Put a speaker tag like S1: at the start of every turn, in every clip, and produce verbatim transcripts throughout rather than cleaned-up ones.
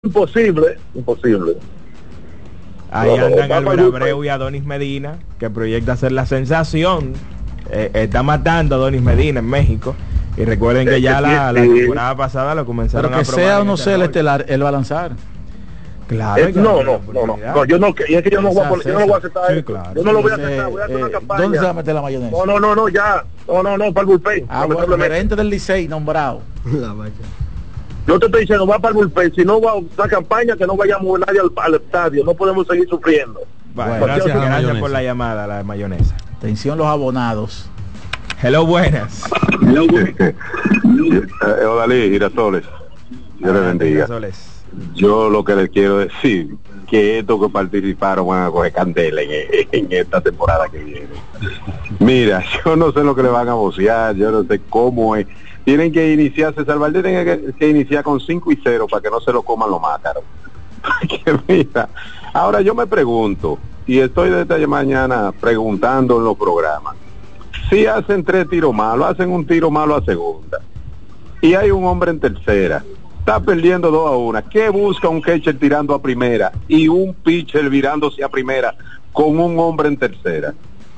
S1: imposible, imposible.
S2: Ahí
S1: No,
S2: andan
S1: no,
S2: Álvaro
S1: no, no.
S2: Abreu y Adonis Medina, que proyecta ser la sensación. Eh, está matando a Adonis Medina en México. Y recuerden que ya la, la temporada pasada lo comenzaron
S3: Pero
S2: a
S3: que
S2: probar
S3: sea o
S2: en
S3: no
S2: ese
S3: sea el
S2: rol.
S3: estelar, él va a lanzar.
S2: Claro, hay
S1: Eh,
S2: que
S1: no,
S2: darle la
S1: no, no, no,
S2: oportunidad.
S1: no, yo no, que- es que yo no voy a,
S3: César,
S1: yo no lo voy a aceptar.
S2: Sí,
S1: eso.
S2: claro.
S1: Yo no lo voy a
S3: Entonces,
S1: aceptar, voy a hacer una
S3: eh,
S1: campaña.
S3: ¿dónde se va a meter la mayonesa?
S1: No, no, no, no, ya. No, no, no, para el bullpen.
S3: Ah, bueno,
S1: lamentablemente.
S3: gerente del Licey nombrado.
S4: La vaya.
S1: Yo te estoy diciendo, va para el bullpen. Si no va a una campaña, que no vaya a mover nadie al, al estadio. No podemos seguir sufriendo.
S2: Vale,
S3: Bueno,
S2: gracias,
S4: gracias a la
S2: gracias
S4: mayonesa.
S2: por la llamada, la mayonesa.
S3: Atención los abonados.
S2: Hello, buenas.
S5: Eh, Odalí, Girasoles, Dios le bendiga.
S2: Soles.
S5: Yo lo que les quiero decir, que estos que participaron van a coger candela en, en esta temporada que viene. Mira, yo no sé lo que le van a vocear, yo no sé cómo es. Tienen que iniciarse, Salvador tiene que, que iniciar con cinco y cero para que no se lo coman los mácaros. Porque mira, ahora yo me pregunto, y estoy desde mañana preguntando en los programas, si hacen tres tiros malos, hacen un tiro malo a segunda, y hay un hombre en tercera, está perdiendo dos a una, ¿qué busca un catcher tirando a primera y un pitcher virándose a primera con un hombre en tercera?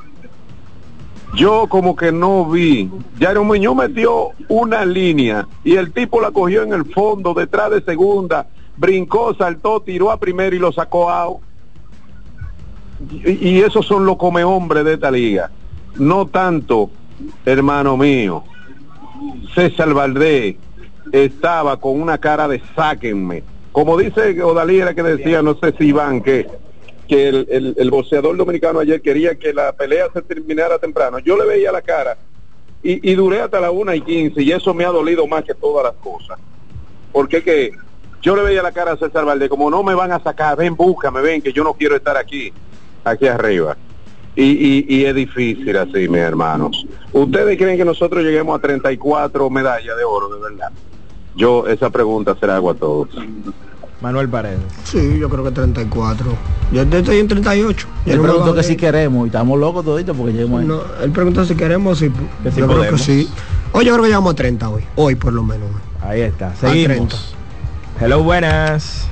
S5: Yo como que no vi. Jairo Muñoz metió una línea y el tipo la cogió en el fondo, detrás de segunda, brincó, saltó, tiró a primera y lo sacó out. Y, y esos son los come hombres de esta liga. No tanto, hermano mío. César Valdés estaba con una cara de sáquenme. Como dice Odalí, era que decía, no sé si Iván, que, que el, el, el boxeador dominicano ayer quería que la pelea se terminara temprano. Yo le veía la cara y, y duré hasta la una y quince y eso me ha dolido más que todas las cosas. Porque que yo le veía la cara a César Valdés, como no me van a sacar, ven, búscame, ven, que yo no quiero estar aquí, aquí arriba. Y, y, y es difícil así, mis hermanos. ¿Ustedes creen que nosotros lleguemos a treinta y cuatro medallas de oro, de verdad? Yo, esa pregunta se la hago a todos.
S2: Manuel Paredes.
S4: Sí, yo creo que treinta y cuatro. Yo estoy en treinta y ocho.
S3: Él preguntó que si queremos y estamos locos toditos porque llegamos ahí.
S4: No, él preguntó si queremos, sí.
S2: Que si
S4: yo creo
S2: podemos.
S4: que sí. Hoy yo creo que llegamos a treinta hoy. Hoy por lo menos.
S2: Ahí está,
S4: A treinta.
S2: seguimos. Hello, buenas.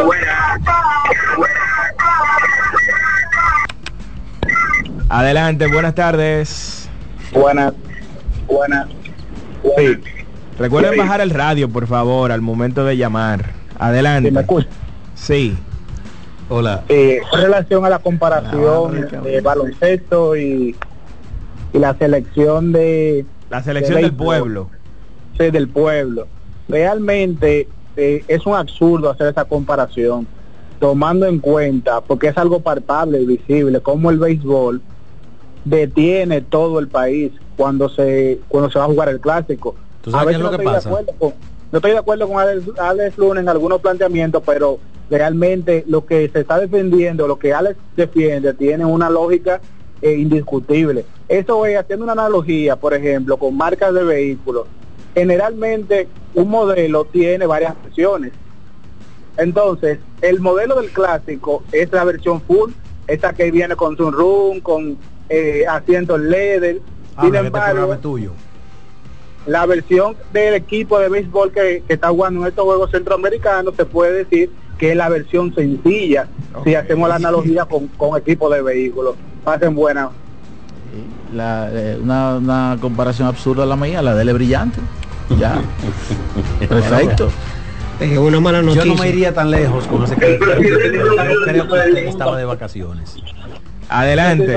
S2: Adelante, buenas tardes.
S1: Buenas, buenas. Sí.
S2: Recuerden
S1: Sí.
S2: bajar el radio, por favor, al momento de llamar. Adelante.
S1: ¿Me escucha?
S2: Sí.
S4: Hola.
S1: Eh, en relación a la comparación
S3: Ah,
S1: de baloncesto y, y la selección de,
S2: La selección
S1: de
S2: del
S1: béisbol,
S2: pueblo.
S1: sí, del pueblo, realmente eh, es un absurdo hacer esa comparación, tomando en cuenta, porque es algo palpable y visible, como el béisbol detiene todo el país cuando se cuando se va a jugar el clásico.
S4: ¿Tú sabes
S1: A
S4: qué
S1: veces
S4: es lo
S1: no
S4: que
S1: estoy de
S4: pasa?
S1: acuerdo con- no estoy de acuerdo con Alex, Alex Luna en algunos planteamientos, pero realmente lo que se está defendiendo, lo que Alex defiende, tiene una lógica eh, indiscutible. Eso es, haciendo una analogía, por ejemplo, con marcas de vehículos. Generalmente un modelo tiene varias versiones. Entonces, el modelo del clásico es la versión full, esa que viene con sunroom, con eh, asientos leather. Sin embargo,
S4: tuyo.
S1: la versión del equipo de béisbol que, que está jugando en estos Juegos Centroamericanos se puede decir que es la versión sencilla, si
S2: Ok.
S1: hacemos la analogía con, con equipos de vehículos. Pasen buenas.
S3: La, eh, una, una comparación absurda la mía, la de él es brillante. Ya. Perfecto.
S4: Es una mala noticia.
S6: Yo no me iría tan lejos con ese equipo. Yo creo que usted estaba de vacaciones.
S2: Adelante.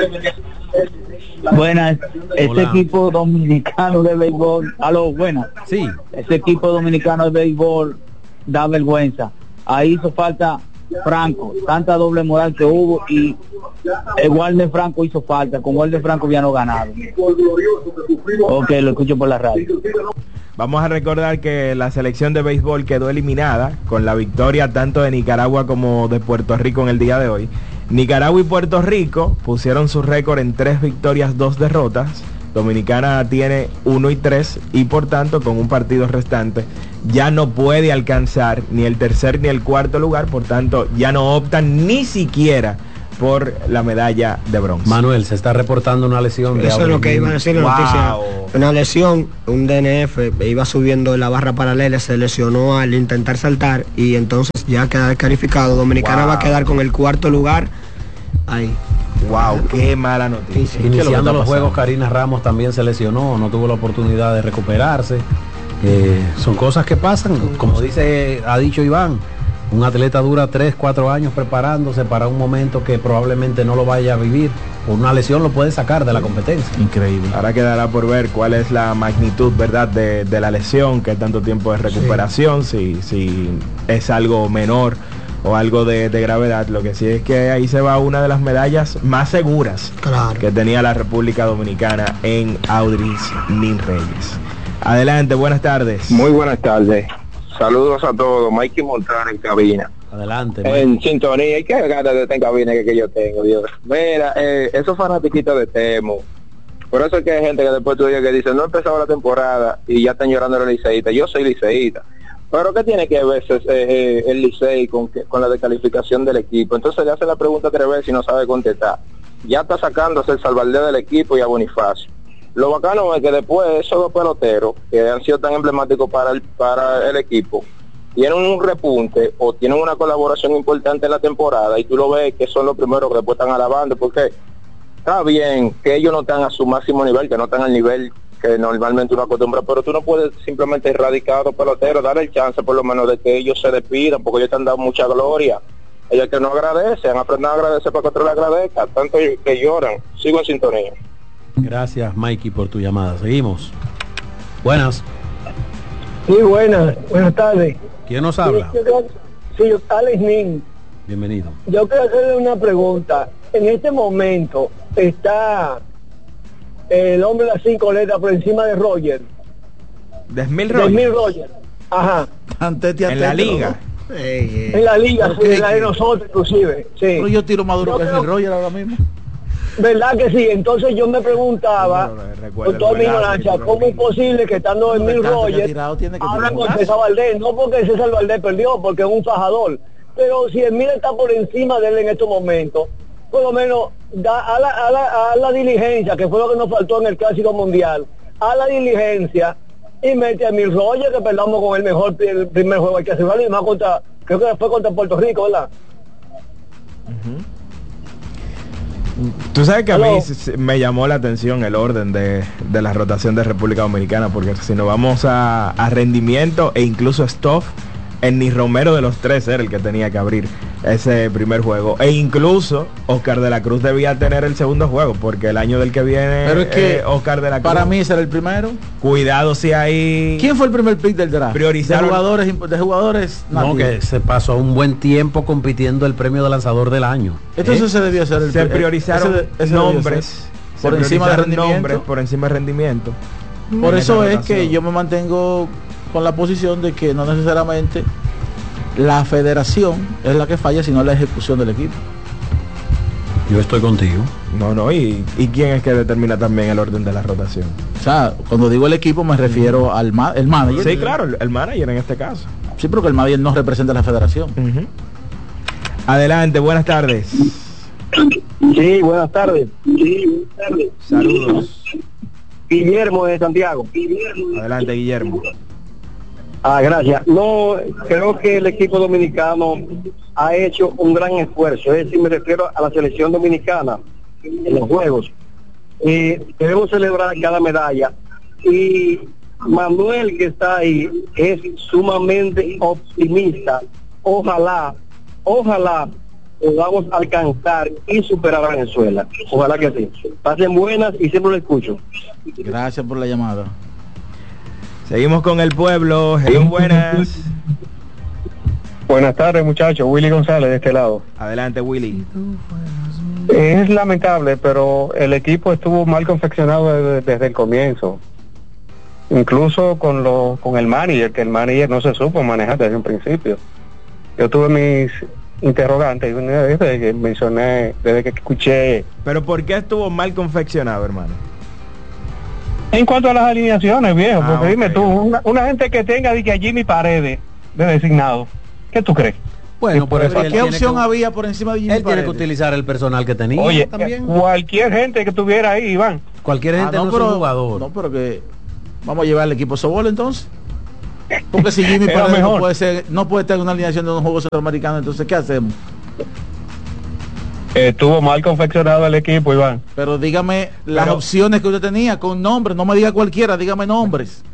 S7: Buenas, este
S6: Hola.
S7: equipo dominicano de béisbol, aló, buenas,
S6: Sí,
S7: este equipo dominicano de béisbol da vergüenza. Ahí hizo falta Franco, tanta doble moral que hubo y el Walter Franco hizo falta, con Walter Franco ya no ganado. Ok, lo escucho por la radio.
S2: Vamos a recordar que la selección de béisbol quedó eliminada con la victoria tanto de Nicaragua como de Puerto Rico en el día de hoy. Nicaragua y Puerto Rico pusieron su récord en tres victorias, dos derrotas. Dominicana tiene uno y tres y por tanto con un partido restante ya no puede alcanzar ni el tercer ni el cuarto lugar, por tanto ya no optan ni siquiera por la medalla de bronce.
S8: Manuel, se está reportando una lesión de
S4: Eso es lo que iba a decir la
S2: Wow.
S4: noticia. Una lesión, un D N F, iba subiendo la barra paralela, se lesionó al intentar saltar y entonces ya queda descalificado. Dominicana
S2: Wow.
S4: va a quedar con el cuarto lugar ahí.
S2: Wow, qué mala noticia.
S8: Iniciando los juegos, Karina Ramos también se lesionó, no tuvo la oportunidad de recuperarse. Eh, son cosas que pasan, como dice, ha dicho Iván, un atleta dura tres, cuatro años preparándose para un momento que probablemente no lo vaya a vivir. Una lesión lo puede sacar de la competencia.
S3: Increíble.
S2: Ahora quedará por ver cuál es la magnitud, ¿verdad?, de, de la lesión, qué tanto tiempo de recuperación, sí. si, si es algo menor o algo de, de gravedad. Lo que sí es que ahí se va una de las medallas más seguras
S4: Claro.
S2: que tenía la República Dominicana en Audrys Nin Reyes. Adelante, buenas tardes.
S9: Muy buenas tardes. Saludos a todos. Mikey Montana en cabina.
S8: Adelante. Mike.
S9: En sintonía. ¿Y qué ganas de esta cabina que, que yo tengo, Dios? Mira, eh, esos fanatiquitos de Temo. Por eso es que hay gente que después tú digas que dice, no ha empezado la temporada y ya están llorando los liceístas. Yo soy liceísta. Pero ¿qué tiene que ver eh, eh, el Licey con, que, con la descalificación del equipo? Entonces le hace la pregunta tres veces y no sabe contestar. Ya está sacándose el Salvador del equipo y a Bonifacio. Lo bacano es que después esos dos peloteros que han sido tan emblemáticos para el, para el equipo tienen un repunte o tienen una colaboración importante en la temporada y tú lo ves que son los primeros que después están alabando, porque está bien que ellos no están a su máximo nivel, que no están al nivel que normalmente uno acostumbra, pero tú no puedes simplemente erradicar a los peloteros, darle el chance por lo menos de que ellos se despidan, porque ellos te han dado mucha gloria. Ellos que no agradecen, han aprendido a agradecer para que otro le agradezca, tanto que lloran. Sigo en sintonía.
S8: Gracias, Mikey, por tu llamada. Seguimos. Buenas.
S10: Sí, buenas, buenas tardes.
S8: ¿Quién nos habla?
S10: Sí, yo, sí, yo, Alex Nin.
S8: Bienvenido.
S10: Yo quiero hacerle una pregunta. En este momento está el hombre de las cinco letras por encima de Roger.
S2: Desmil
S10: De
S2: Roger.
S10: Mil Roger. Ajá.
S3: Antete,
S2: En la
S3: antete,
S2: liga.
S3: ¿no?
S4: Ey, ey.
S10: En la liga,
S3: ¿Por
S10: sí,
S3: qué?
S10: en la de nosotros inclusive. Sí.
S3: Pero yo tiro más duro
S10: Yo
S3: que
S10: creo-
S3: el Roger ahora mismo.
S10: ¿Verdad que sí? Entonces yo me preguntaba,
S2: Pero, eh, recuerda
S10: con toda
S2: el
S10: mi
S2: golazo
S10: ignorancia,
S2: que hizo
S10: ¿cómo es
S2: Rodríguez.
S10: posible que estando en
S3: No,
S10: Mil
S3: el tanto que ha
S10: Roger
S3: tirado tiene que
S10: hablan
S3: tirar un
S10: con
S3: golazo?
S10: César Valdés? No porque César Valdés perdió, porque es un fajador. Pero si el Mil está por encima de él en estos momentos, por lo menos da, a, la, a, la, a la diligencia, que fue lo que nos faltó en el Clásico Mundial, a la diligencia y mete a Mil Roger, que perdamos con el mejor el primer juego hay que hacer, y más contra, creo que fue contra Puerto Rico, ¿verdad?
S2: Tú sabes que a mí
S10: Aló.
S2: s- s- me llamó la atención el orden de, de la rotación de República Dominicana, porque si nos vamos a, a rendimiento e incluso Stoff, el ni Romero de los tres era el que tenía que abrir ese primer juego, e incluso Oscar de la Cruz debía tener el segundo juego, porque el año del que viene
S3: Pero es que
S2: eh, Oscar de la Cruz,
S3: para mí ese era el primero.
S2: cuidado si hay
S3: ¿Quién fue el primer pick del draft?
S2: Priorizaron-
S3: de jugadores imp- de jugadores
S8: No,
S3: nativos.
S8: que se pasó un buen tiempo compitiendo el premio de lanzador del año.
S3: Entonces
S2: ¿Eh?
S3: se debió hacer el
S2: se
S3: eh,
S2: priorizaron
S3: ese de- ese debió
S2: nombres
S3: ser.
S2: se
S3: por encima de
S2: priorizaron
S3: rendimiento.
S2: nombres por encima de rendimiento.
S3: Por
S2: en
S3: eso
S2: esa
S3: es
S2: rotación.
S3: que yo me mantengo con la posición de que no necesariamente la federación es la que falla, sino la ejecución del equipo.
S8: Yo estoy contigo.
S2: No, no, y, y quién es que determina también el orden de la rotación.
S3: O sea, cuando digo el equipo me refiero al ma el manager.
S2: Sí, claro, el, el manager en este caso.
S3: Sí, porque el manager no representa a la federación.
S2: Ujú. Adelante, buenas tardes.
S10: Sí, buenas tardes. Sí, buenas tardes.
S2: Saludos.
S10: Guillermo de Santiago.
S2: Adelante, Guillermo.
S10: Ah, gracias. No, creo que el equipo dominicano ha hecho un gran esfuerzo. Es decir, me refiero a la selección dominicana en los Juegos. Eh, debemos celebrar cada medalla. Y Manuel, que está ahí, es sumamente optimista. Ojalá, ojalá podamos alcanzar y superar a Venezuela. Ojalá que sí. Pasen buenas y siempre lo escucho.
S3: Gracias por la llamada.
S2: Seguimos con el pueblo. Hello, buenas.
S1: Buenas tardes, muchachos. Willy González de este lado.
S2: Adelante, Willy.
S1: Es lamentable, pero el equipo estuvo mal confeccionado desde, desde el comienzo. Incluso con lo, con el manager, que el manager no se supo manejar desde un principio. Yo tuve mis interrogantes desde que mencioné, desde que escuché.
S2: Pero ¿por qué estuvo mal confeccionado, hermano?
S1: En cuanto a las alineaciones, viejo,
S2: Ah,
S1: porque dime
S2: ok.
S1: tú, una, una gente que tenga de que a Jimmy Paredes de designado, ¿qué tú crees?
S8: Bueno, por eso
S3: ¿qué opción que, había por encima de Jimmy
S8: Él
S3: Paredes?
S8: Tiene que utilizar el personal que tenía.
S11: Oye,
S8: también.
S11: Cualquier gente que estuviera ahí, Iván.
S8: Cualquier gente
S3: ah, no,
S8: no
S3: pero,
S8: es un jugador.
S3: No, pero que vamos a llevar el equipo Sobol entonces. Porque si Jimmy Paredes no puede ser, no puede estar en una alineación de un juego centroamericano, entonces ¿qué hacemos?
S11: Estuvo mal confeccionado el equipo, Iván.
S3: Pero dígame las
S2: pero,
S3: opciones que usted tenía con nombres, no me diga cualquiera, dígame nombres.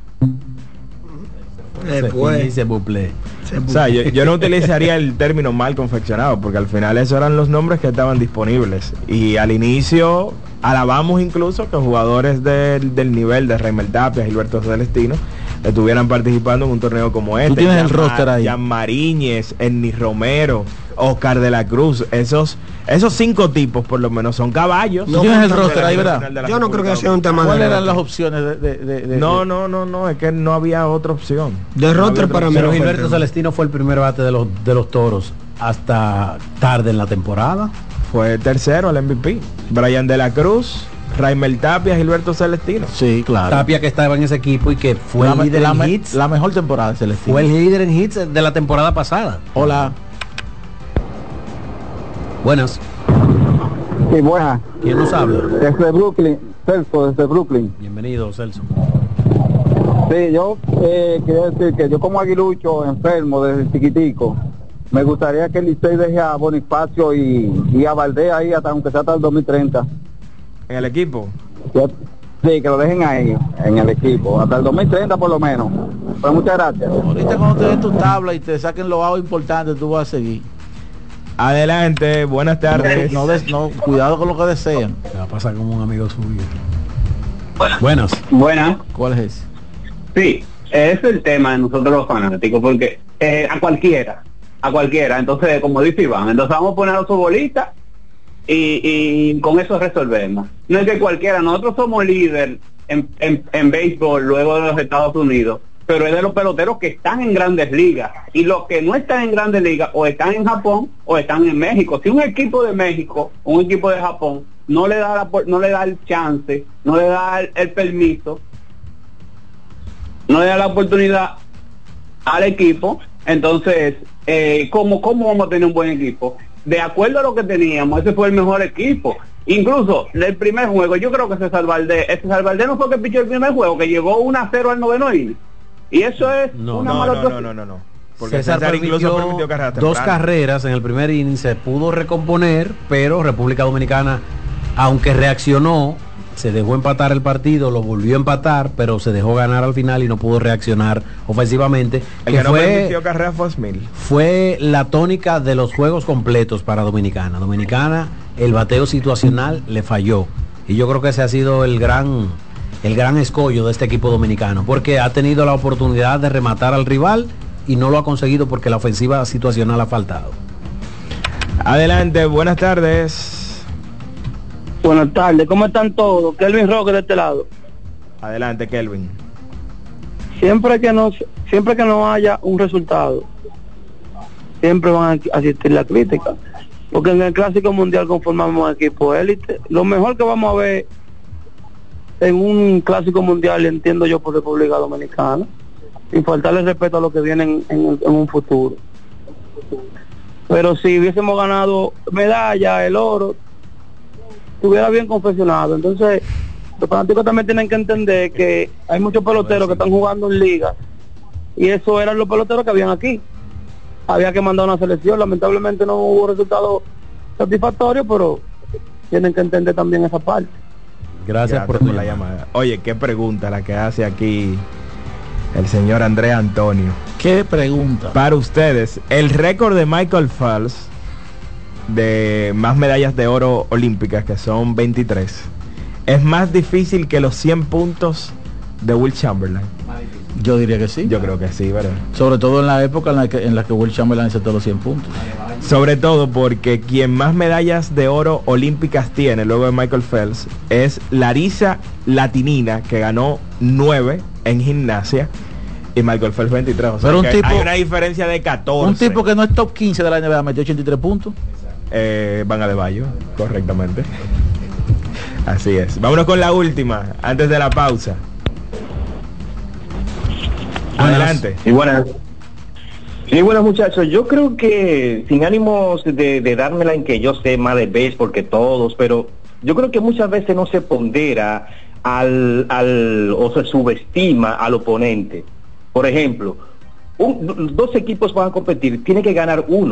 S8: Después se buple.
S2: O sea, yo, yo no utilizaría el término mal confeccionado, porque al final esos eran los nombres que estaban disponibles. Y al inicio alabamos incluso que jugadores del, del nivel de Raimel Tapia, Gilberto Celestino, estuvieran participando en un torneo como este.
S3: Tú tienes
S2: Jan,
S3: el roster ahí.
S2: Jan Mariñez, Ennis Romero, Oscar de la Cruz, esos esos cinco tipos por lo menos son caballos.
S3: No, tienes el roster ahí, ¿verdad?
S4: Yo no creo que sea un tema de...
S3: ¿Cuáles eran las opciones de, de, de, de
S2: No, no, no, no, es que no había otra opción.
S4: De roster
S2: no
S4: para mí.
S8: Pero Gilberto Celestino fue el primer bate de los de los Toros hasta tarde en la temporada.
S2: Fue tercero al M V P. Brian de la Cruz, Raimel Tapia, Gilberto Celestino.
S3: Sí, claro.
S8: Tapia, que estaba en ese equipo y que fue
S3: la,
S8: el líder
S3: la,
S8: en
S3: me,
S8: hits.
S3: La mejor temporada de Celestino.
S8: Fue el líder en hits de la temporada pasada.
S3: Hola.
S8: Buenas.
S10: Sí, buenas.
S8: ¿Quién nos habla?
S10: Desde Brooklyn, Celso, desde Brooklyn.
S8: Bienvenido, Celso.
S10: Sí, yo eh, quería decir que yo como aguilucho enfermo desde chiquitico, me gustaría que el Licey deje a Bonifacio y, y a Valdés ahí hasta aunque sea hasta el dos mil treinta.
S2: ¿En el equipo?
S10: Sí, que lo dejen ahí, en el equipo, hasta el dos mil treinta por lo menos. Pues muchas gracias.
S3: Ahorita cuando te den tu tabla y te saquen los outs importantes, tú vas a seguir.
S2: Adelante, buenas tardes.
S3: No, des, no, cuidado con lo que desean.
S8: Me va a pasar como un amigo suyo. Buenas. Buenas.
S7: Buenas.
S3: ¿Cuál es ese?
S7: Sí, ese es el tema de nosotros los fanáticos, porque eh, a cualquiera, a cualquiera, entonces como dice Iván, entonces vamos a poner a su bolita y, y con eso resolvemos. No es que cualquiera, nosotros somos líder en, en, en béisbol luego de los Estados Unidos, pero es de los peloteros que están en grandes ligas, y los que no están en grandes ligas o están en Japón o están en México. Si un equipo de México, un equipo de Japón no le da la, no le da el chance, no le da el, el permiso, no le da la oportunidad al equipo, entonces eh, ¿cómo, ¿cómo vamos a tener un buen equipo? De acuerdo a lo que teníamos, ese fue el mejor equipo. Incluso el primer juego, yo creo que César Valdés, ese César Valdés no fue que pichó el primer juego, que llegó uno a cero al noveno inning. Y eso es
S8: no,
S7: una
S8: no,
S7: mala
S2: no, no, no, no, no. Porque
S8: César,
S2: César
S8: permitió
S2: incluso permitió carreras
S8: dos
S2: tempranas.
S8: carreras en el primer inning, se pudo recomponer, pero República Dominicana, aunque reaccionó, se dejó empatar el partido, lo volvió a empatar, pero se dejó ganar al final y no pudo reaccionar ofensivamente.
S2: El que, que no fue, permitió carreras fue Smil.
S8: Fue la tónica de los juegos completos para Dominicana. Dominicana, el bateo situacional le falló. Y yo creo que ese ha sido el gran... el gran escollo de este equipo dominicano, porque ha tenido la oportunidad de rematar al rival y no lo ha conseguido porque la ofensiva situacional ha faltado.
S2: Adelante, buenas tardes.
S12: Buenas tardes, ¿cómo están todos? Kelvin Roque de este lado.
S2: Adelante, Kelvin.
S12: Siempre que no, siempre que no haya un resultado, siempre van a asistir la crítica, porque en el Clásico Mundial conformamos un equipo élite. Lo mejor que vamos a ver en un Clásico Mundial, entiendo yo, por República Dominicana, sin faltarle respeto a lo que viene en, en, en un futuro. Pero si hubiésemos ganado medalla, el oro, estuviera bien confeccionado. Entonces los fanáticos también tienen que entender que hay muchos peloteros que están jugando en liga, y eso eran los peloteros que habían aquí. Había que mandar una selección, lamentablemente no hubo resultados satisfactorios, pero tienen que entender también esa parte.
S8: Gracias,
S2: Gracias
S8: por,
S2: por la llamada. llamada. Oye, qué pregunta la que hace aquí el señor Andrés Antonio.
S3: ¿Qué pregunta?
S2: Para ustedes, el récord de Michael Phelps de más medallas de oro olímpicas, que son veintitrés, es más difícil que los cien puntos de Will Chamberlain.
S3: Yo diría que sí.
S2: Yo creo que sí, ¿verdad?
S3: Sobre todo en la época en la que, en la que Will Chamberlain hizo todos los cien puntos.
S2: Sobre todo porque quien más medallas de oro olímpicas tiene luego de Michael Phelps es Larisa Latinina, que ganó nueve en gimnasia, y Michael Phelps veintitrés. O sea,
S3: pero un tipo,
S2: hay una diferencia de catorce.
S3: Un tipo que no es top quince de la N B A metió ochenta y tres puntos.
S2: Eh, Van Adebayo, correctamente. Así es. Vámonos con la última, antes de la pausa.
S7: Buenas.
S2: Adelante.
S7: Y buenas.
S13: Sí, bueno muchachos, yo creo que sin ánimos de, de dármela en que yo sé más de béisbol que todos, pero yo creo que muchas veces no se pondera al, al o se subestima al oponente. Por ejemplo, un, dos equipos van a competir, tiene que ganar uno.